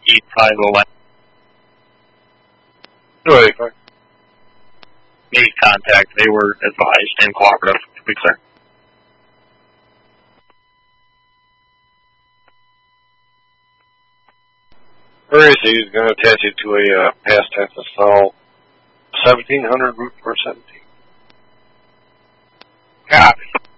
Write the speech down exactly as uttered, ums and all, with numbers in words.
eight five oh one. Go ahead, Frank. Made contact. They were advised and cooperative, to be clear. Where is he? He's going to attach it to a uh, past tense install seventeen hundred root for seventeen. Copy.